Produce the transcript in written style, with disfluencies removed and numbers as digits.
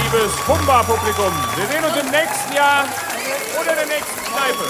liebes Humba-Publikum. Wir sehen uns im nächsten Jahr oder der nächsten Kneipe.